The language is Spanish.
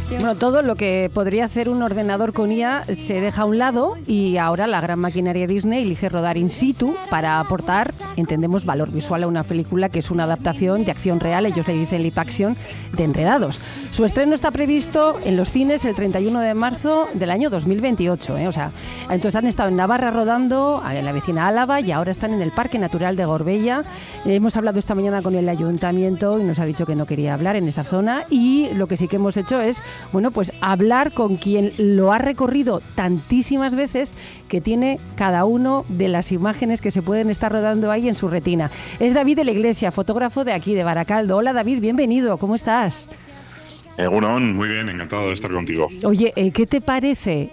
Bueno, todo lo que podría hacer un ordenador con IA se deja a un lado y ahora la gran maquinaria Disney elige rodar in situ para aportar, entendemos, valor visual a una película que es una adaptación de acción real, ellos le dicen live action, de Enredados. Su estreno está previsto en los cines el 31 de marzo del año 2028, O sea, entonces han estado en Navarra rodando, en la vecina Álava, y ahora están en el Parque Natural de Gorbella. Hemos hablado esta mañana con el ayuntamiento y nos ha dicho que no quería hablar en esa zona, y lo que sí que hemos hecho es, bueno, pues hablar con quien lo ha recorrido tantísimas veces, que tiene cada uno de las imágenes que se pueden estar rodando ahí en su retina. Es David de la Iglesia, fotógrafo de aquí, de Baracaldo. Hola David, bienvenido, ¿cómo estás? Egunon, muy bien, encantado de estar contigo. Oye, ¿qué te parece